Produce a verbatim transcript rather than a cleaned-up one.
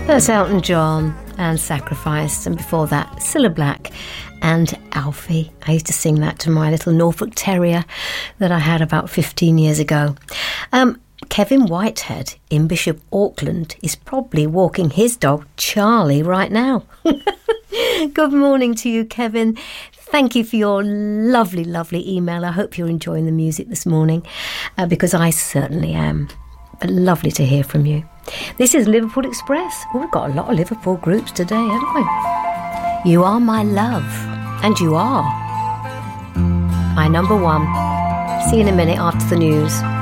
That's Elton John and Sacrifice, and before that, Cilla Black and Alfie. I used to sing that to my little Norfolk Terrier that I had about fifteen years ago. Um, Kevin Whitehead in Bishop Auckland is probably walking his dog Charlie right now. Good morning to you, Kevin. Thank you for your lovely, lovely email. I hope you're enjoying the music this morning, uh, because I certainly am. But lovely to hear from you. This is Liverpool Express. Oh, we've got a lot of Liverpool groups today, haven't we? You Are My Love, and you are my number one. See you in a minute after the news.